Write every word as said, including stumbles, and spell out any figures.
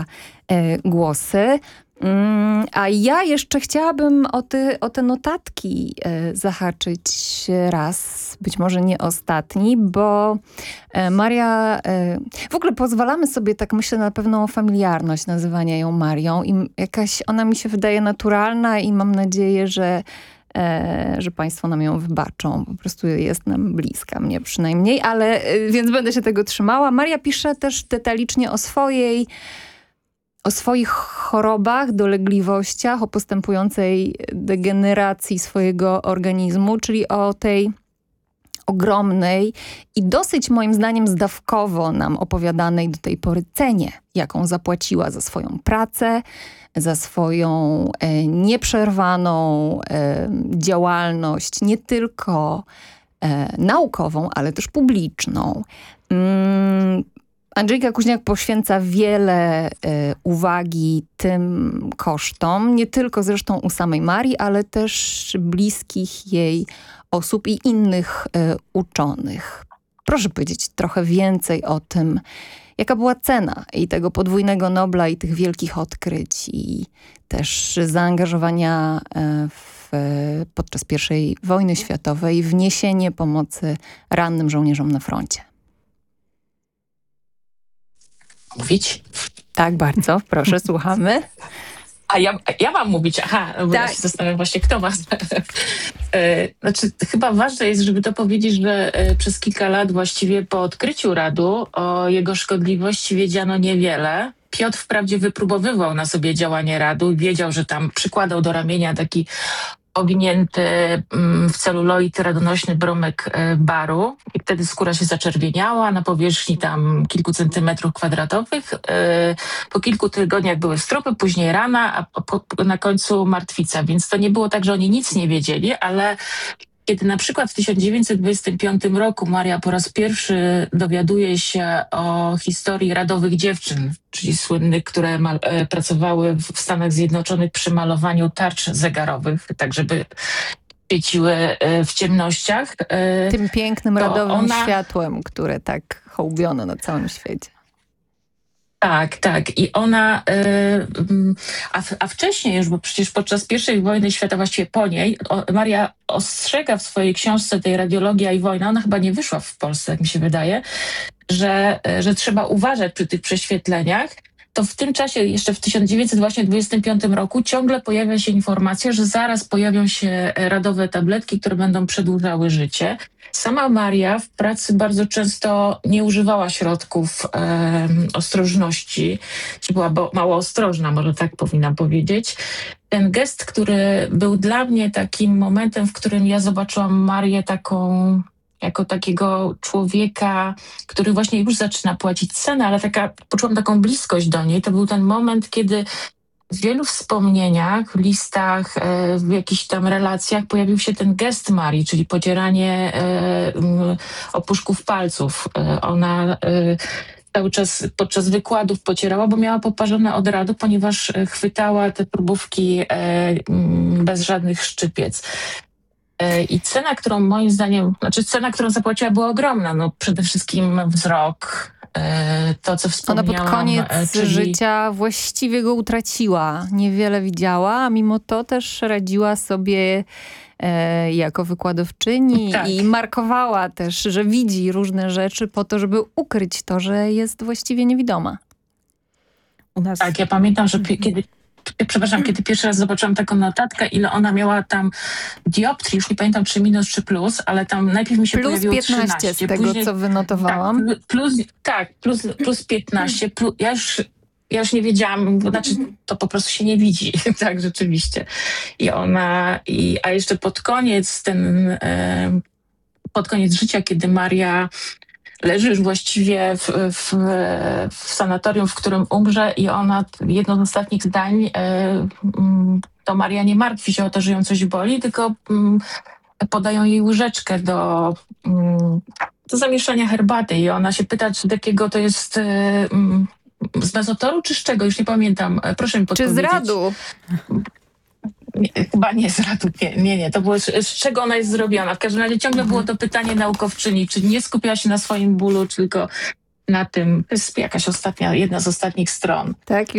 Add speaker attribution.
Speaker 1: e, głosy. Mm, a ja jeszcze chciałabym o, ty, o te notatki e, zahaczyć raz, być może nie ostatni, bo e, Maria, e, w ogóle pozwalamy sobie, tak myślę, na pewną familiarność nazywania ją Marią i jakaś ona mi się wydaje naturalna i mam nadzieję, że E, że państwo nam ją wybaczą. Po prostu jest nam bliska, mnie przynajmniej, ale e, więc będę się tego trzymała. Maria pisze też detalicznie o swojej, o swoich chorobach, dolegliwościach, o postępującej degeneracji swojego organizmu, czyli o tej ogromnej i dosyć moim zdaniem zdawkowo nam opowiadanej do tej pory cenie, jaką zapłaciła za swoją pracę, za swoją e, nieprzerwaną e, działalność, nie tylko e, naukową, ale też publiczną. Mm, Andrzejka Kuźniak poświęca wiele e, uwagi tym kosztom, nie tylko zresztą u samej Marii, ale też bliskich jej osób i innych e, uczonych. Proszę powiedzieć trochę więcej o tym, jaka była cena i tego podwójnego Nobla i tych wielkich odkryć i też zaangażowania w, podczas pierwszej wojny światowej w niesienie pomocy rannym żołnierzom na froncie.
Speaker 2: Mówić?
Speaker 1: Tak, bardzo. Proszę, słuchamy.
Speaker 2: A ja, ja mam mówić, aha, bo
Speaker 1: tak.
Speaker 2: Ja się zastanawiam właśnie, kto was. Znaczy, chyba ważne jest, żeby to powiedzieć, że przez kilka lat właściwie po odkryciu radu o jego szkodliwości wiedziano niewiele. Piotr wprawdzie wypróbowywał na sobie działanie radu i wiedział, że tam przykładał do ramienia taki owinięty w celuloid radonośny bromek baru i wtedy skóra się zaczerwieniała na powierzchni tam kilku centymetrów kwadratowych. Po kilku tygodniach były stropy, później rana, a po, na końcu martwica, więc to nie było tak, że oni nic nie wiedzieli, ale kiedy na przykład w tysiąc dziewięćset dwudziestym piątym roku Maria po raz pierwszy dowiaduje się o historii radowych dziewczyn, czyli słynnych, które mal- pracowały w Stanach Zjednoczonych przy malowaniu tarcz zegarowych, tak żeby świeciły w ciemnościach.
Speaker 1: Tym pięknym, radowym
Speaker 2: ona...
Speaker 1: światłem, które tak hołbiono na całym świecie.
Speaker 2: Tak, tak. I ona, yy, a, a wcześniej już, bo przecież podczas pierwszej wojny świata, właściwie po niej, o, Maria ostrzega w swojej książce tej Radiologia i wojna, ona chyba nie wyszła w Polsce, jak mi się wydaje, że, że trzeba uważać przy tych prześwietleniach. To w tym czasie, jeszcze w tysiąc dziewięćset dwudziestym piątym roku, ciągle pojawia się informacja, że zaraz pojawią się radowe tabletki, które będą przedłużały życie. Sama Maria w pracy bardzo często nie używała środków e, ostrożności, czy była bo, mało ostrożna, może tak powinnam powiedzieć. Ten gest, który był dla mnie takim momentem, w którym ja zobaczyłam Marię taką, jako takiego człowieka, który właśnie już zaczyna płacić cenę, ale taka, poczułam taką bliskość do niej. To był ten moment, kiedy w wielu wspomnieniach, w listach, w jakichś tam relacjach pojawił się ten gest Marii, czyli pocieranie opuszków palców. Ona cały czas podczas wykładów pocierała, bo miała poparzone od radu, ponieważ chwytała te próbówki bez żadnych szczypiec. I cena, którą moim zdaniem, znaczy cena, którą zapłaciła, była ogromna. No przede wszystkim wzrok, to, co wspomniałam.
Speaker 1: Ona pod koniec
Speaker 2: czyli...
Speaker 1: życia właściwie go utraciła. Niewiele widziała, a mimo to też radziła sobie e, jako wykładowczyni tak. I markowała też, że widzi różne rzeczy po to, żeby ukryć to, że jest właściwie niewidoma.
Speaker 2: U nas... Tak, ja pamiętam, że pi- kiedy Przepraszam, kiedy pierwszy raz zobaczyłam taką notatkę, ile ona miała tam dioptrii, już nie pamiętam, czy minus, czy plus, ale tam najpierw mi się
Speaker 1: plus
Speaker 2: pojawiło
Speaker 1: piętnaście
Speaker 2: trzynaście.
Speaker 1: z tego,
Speaker 2: później,
Speaker 1: co wynotowałam.
Speaker 2: Tak, plus, tak, plus, plus piętnaście. Plus, ja, już, ja już nie wiedziałam, bo znaczy to po prostu się nie widzi, tak, rzeczywiście. I ona, i, a jeszcze pod koniec, ten, e, pod koniec życia, kiedy Maria leży już właściwie w, w, w sanatorium, w którym umrze i ona, jedno z ostatnich zdań, to Maria nie martwi się o to, że ją coś boli, tylko podają jej łyżeczkę do, do zamieszania herbaty i ona się pyta, czy takiego to jest z mezotoru, czy z czego? Już nie pamiętam. Proszę mi podpowiedzieć.
Speaker 1: Czy z radu?
Speaker 2: Nie, chyba nie z radu, nie, nie, nie. To było, z, z czego ona jest zrobiona. W każdym razie ciągle było to pytanie naukowczyni, czy nie skupiała się na swoim bólu, tylko na tym, to jest jakaś ostatnia, jedna z ostatnich stron.
Speaker 1: Tak.